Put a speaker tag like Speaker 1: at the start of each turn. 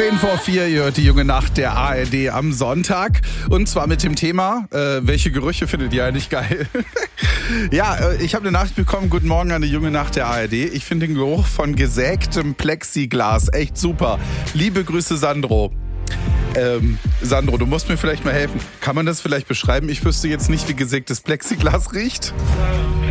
Speaker 1: 10 vor 4, ihr hört die junge Nacht der ARD am Sonntag. Und zwar mit dem Thema, welche Gerüche findet ihr eigentlich geil? Ja, ich habe eine Nachricht bekommen, guten Morgen an die junge Nacht der ARD. Ich finde den Geruch von gesägtem Plexiglas echt super. Liebe Grüße, Sandro. Sandro, du musst mir vielleicht mal helfen. Kann man das vielleicht beschreiben? Ich wüsste jetzt nicht, wie gesägtes Plexiglas riecht.